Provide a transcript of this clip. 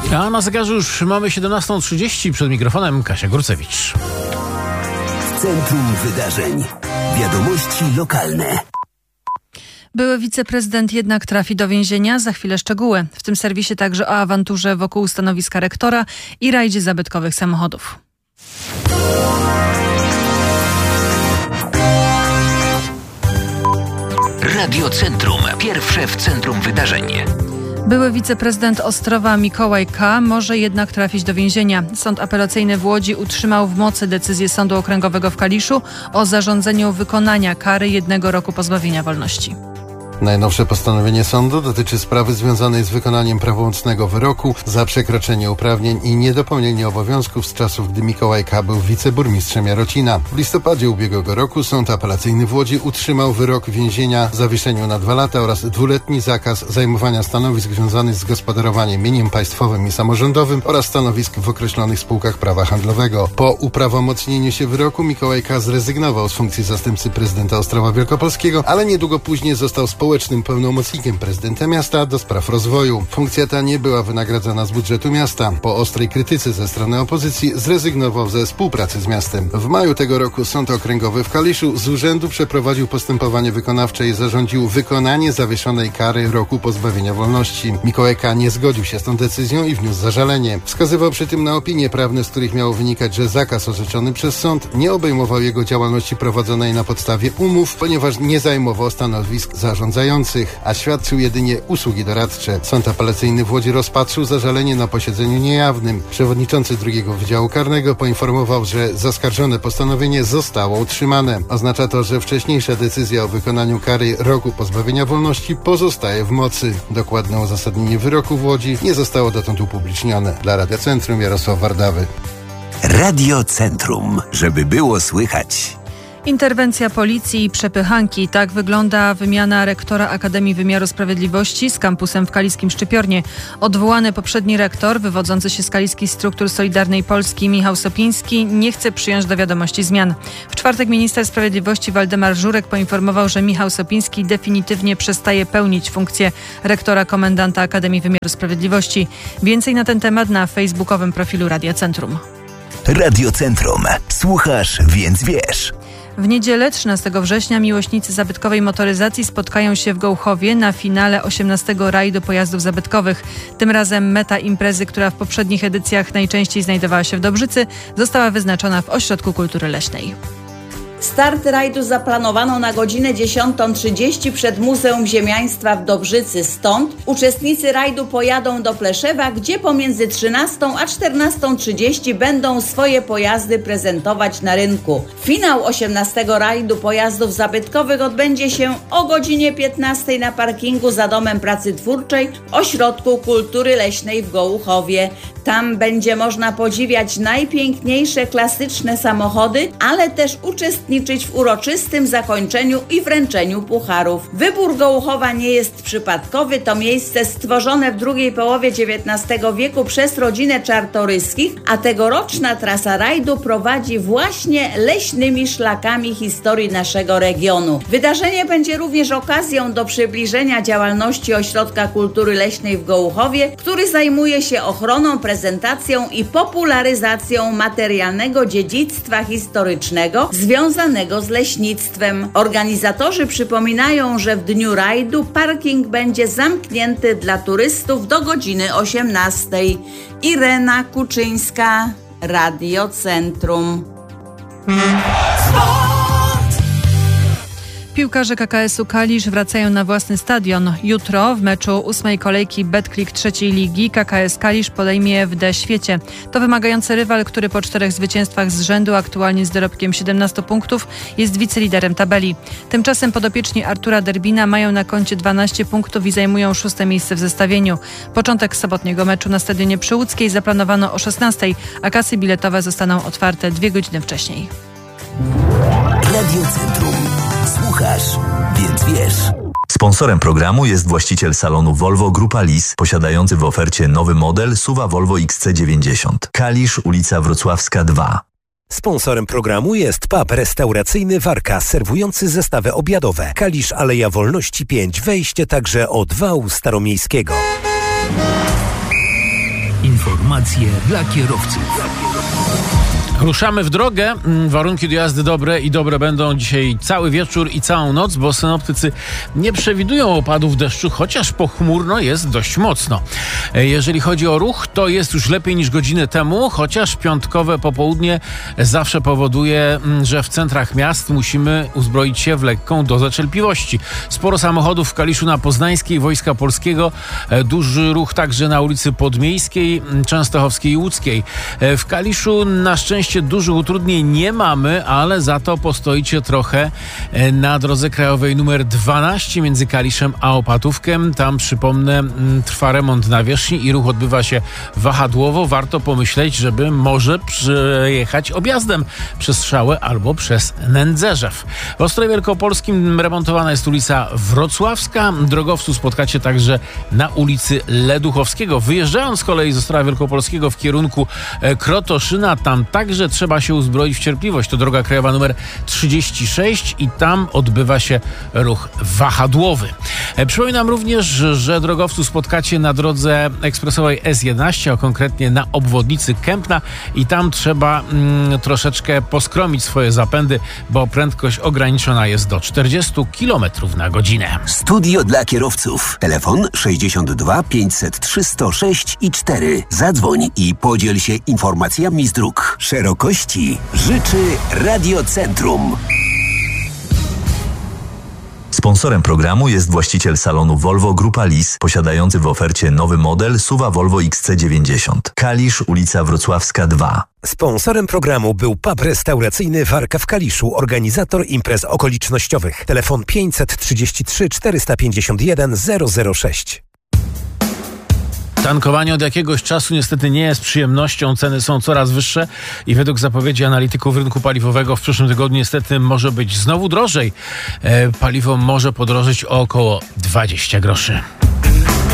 A na zegarze już mamy 17:30. Przed mikrofonem Kasia Górcewicz. W centrum wydarzeń. Wiadomości lokalne. Były wiceprezydent jednak trafi do więzienia. Za chwilę szczegóły. W tym serwisie także o awanturze wokół stanowiska rektora i rajdzie zabytkowych samochodów. Radio Centrum. Pierwsze w centrum wydarzeń. Były wiceprezydent Ostrowa Mikołaj K. może jednak trafić do więzienia. Sąd apelacyjny w Łodzi utrzymał w mocy decyzję Sądu Okręgowego w Kaliszu o zarządzeniu wykonania kary 1 roku pozbawienia wolności. Najnowsze postanowienie sądu dotyczy sprawy związanej z wykonaniem prawomocnego wyroku za przekroczenie uprawnień i niedopełnienie obowiązków z czasów, gdy Mikołaj K. był wiceburmistrzem Jarocina. W listopadzie ubiegłego roku Sąd Apelacyjny w Łodzi utrzymał wyrok więzienia w zawieszeniu na 2 lata oraz 2-letni zakaz zajmowania stanowisk związanych z gospodarowaniem mieniem państwowym i samorządowym oraz stanowisk w określonych spółkach prawa handlowego. Po uprawomocnieniu się wyroku Mikołaj K. zrezygnował z funkcji zastępcy prezydenta Ostrowa Wielkopolskiego, ale niedługo później został społecznym pełnomocnikiem prezydenta miasta do spraw rozwoju. Funkcja ta nie była wynagradzana z budżetu miasta. Po ostrej krytyce ze strony opozycji zrezygnował ze współpracy z miastem. W maju tego roku Sąd Okręgowy w Kaliszu z urzędu przeprowadził postępowanie wykonawcze i zarządził wykonanie zawieszonej kary roku pozbawienia wolności. Mikołaj K. nie zgodził się z tą decyzją i wniósł zażalenie. Wskazywał przy tym na opinie prawne, z których miało wynikać, że zakaz orzeczony przez sąd nie obejmował jego działalności prowadzonej na podstawie umów, ponieważ nie zajmował stanowisk zarządzających, a świadczył jedynie usługi doradcze. Sąd Apelacyjny w Łodzi rozpatrzył zażalenie na posiedzeniu niejawnym. Przewodniczący drugiego Wydziału Karnego poinformował, że zaskarżone postanowienie zostało utrzymane. Oznacza to, że wcześniejsza decyzja o wykonaniu kary roku pozbawienia wolności pozostaje w mocy. Dokładne uzasadnienie wyroku w Łodzi nie zostało dotąd upublicznione. Dla Radia Centrum Jarosław Wardawy. Radio Centrum, żeby było słychać. Interwencja policji i przepychanki. Tak wygląda wymiana rektora Akademii Wymiaru Sprawiedliwości z kampusem w kaliskim Szczypiornie. Odwołany poprzedni rektor, wywodzący się z kaliskich struktur Solidarnej Polski, Michał Sopiński, nie chce przyjąć do wiadomości zmian. W czwartek minister sprawiedliwości Waldemar Żurek poinformował, że Michał Sopiński definitywnie przestaje pełnić funkcję rektora komendanta Akademii Wymiaru Sprawiedliwości. Więcej na ten temat na facebookowym profilu Radia Centrum. Radio Centrum. Słuchasz, więc wiesz. W niedzielę 13 września miłośnicy zabytkowej motoryzacji spotkają się w Gołchowie na finale 18 rajdu pojazdów zabytkowych. Tym razem meta imprezy, która w poprzednich edycjach najczęściej znajdowała się w Dobrzycy, została wyznaczona w Ośrodku Kultury Leśnej. Start rajdu zaplanowano na godzinę 10:30 przed Muzeum Ziemiaństwa w Dobrzycy. Stąd uczestnicy rajdu pojadą do Pleszewa, gdzie pomiędzy 13 a 14:30 będą swoje pojazdy prezentować na rynku. Finał 18 rajdu pojazdów zabytkowych odbędzie się o godzinie 15 na parkingu za Domem Pracy Twórczej w Ośrodku Kultury Leśnej w Gołuchowie. Tam będzie można podziwiać najpiękniejsze klasyczne samochody, ale też uczestniczyć w uroczystym zakończeniu i wręczeniu pucharów. Wybór Gołuchowa nie jest przypadkowy. To miejsce stworzone w drugiej połowie XIX wieku przez rodzinę Czartoryskich, a tegoroczna trasa rajdu prowadzi właśnie leśnymi szlakami historii naszego regionu. Wydarzenie będzie również okazją do przybliżenia działalności Ośrodka Kultury Leśnej w Gołuchowie, który zajmuje się ochroną, prezentacją i popularyzacją materialnego dziedzictwa historycznego związanego z leśnictwem. Organizatorzy przypominają, że w dniu rajdu parking będzie zamknięty dla turystów do godziny 18. Irena Kuczyńska, Radio Centrum. Piłkarze KKS-u Kalisz wracają na własny stadion. Jutro w meczu 8. kolejki Betclic 3. ligi KKS Kalisz podejmie w Świecie. To wymagający rywal, który po 4 zwycięstwach z rzędu, aktualnie z dorobkiem 17 punktów, jest wiceliderem tabeli. Tymczasem podopieczni Artura Derbina mają na koncie 12 punktów i zajmują 6. miejsce w zestawieniu. Początek sobotniego meczu na stadionie przy Łódzkiej zaplanowano o 16, a kasy biletowe zostaną otwarte 2 godziny wcześniej. Radio Centrum. Słuchasz, więc wiesz. Sponsorem programu jest właściciel salonu Volvo Grupa Lis, posiadający w ofercie nowy model SUV Volvo XC90. Kalisz, ulica Wrocławska 2. Sponsorem programu jest pub restauracyjny Warka, serwujący zestawy obiadowe. Kalisz, Aleja Wolności 5, wejście także od wału staromiejskiego. Informacje dla kierowców. Ruszamy w drogę. Warunki do jazdy dobre i dobre będą dzisiaj cały wieczór i całą noc, bo synoptycy nie przewidują opadów deszczu, chociaż pochmurno jest dość mocno. Jeżeli chodzi o ruch, to jest już lepiej niż godzinę temu, chociaż piątkowe popołudnie zawsze powoduje, że w centrach miast musimy uzbroić się w lekką dozę cierpliwości. Sporo samochodów w Kaliszu na Poznańskiej, Wojska Polskiego, duży ruch także na ulicy Podmiejskiej, Częstochowskiej i Łódzkiej. W Kaliszu na szczęście dużych utrudnień nie mamy, ale za to postoicie trochę na drodze krajowej numer 12 między Kaliszem a Opatówkiem. Tam, przypomnę, trwa remont nawierzchni i ruch odbywa się wahadłowo. Warto pomyśleć, żeby może przejechać objazdem przez Strzałę albo przez Nędzerzew. W Ostrowie Wielkopolskim remontowana jest ulica Wrocławska. Drogowców spotkacie także na ulicy Leduchowskiego. Wyjeżdżając z kolei z Ostrowa Wielkopolskiego w kierunku Krotoszyna, tam także trzeba się uzbroić w cierpliwość. To droga krajowa numer 36 i tam odbywa się ruch wahadłowy. Przypominam również, że drogowców spotkacie na drodze ekspresowej S11, a konkretnie na obwodnicy Kępna i tam trzeba troszeczkę poskromić swoje zapędy, bo prędkość ograniczona jest do 40 km na godzinę. Studio dla kierowców. Telefon 62 503 106 i 4. Zadzwoń i podziel się informacjami z dróg. Szerokości życzy Radiocentrum. Sponsorem programu jest właściciel salonu Volvo Grupa Lis, posiadający w ofercie nowy model SUV Volvo XC90. Kalisz, ulica Wrocławska 2. Sponsorem programu był pub restauracyjny Warka w Kaliszu, organizator imprez okolicznościowych. Telefon 533 451 006. Tankowanie od jakiegoś czasu niestety nie jest przyjemnością. Ceny są coraz wyższe i według zapowiedzi analityków rynku paliwowego w przyszłym tygodniu niestety może być znowu drożej. Paliwo może podrożeć o około 20 groszy.